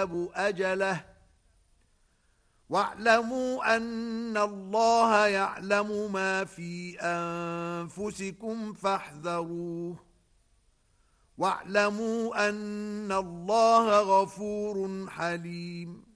يحتسب أجله واعلموا أن الله يعلم ما في أنفسكم فاحذروه واعلموا أن الله غفور حليم